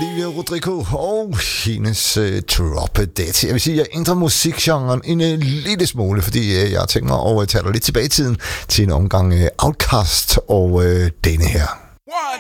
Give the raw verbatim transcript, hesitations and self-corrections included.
Olivia Rodrigo og hendes uh, Drop Dead. Jeg vil sige, at jeg ændrer musikgenren en uh, lille smule, fordi uh, jeg har tænkt mig at tage dig lidt tilbage i tiden til en omgang uh, Outkast og uh, denne her.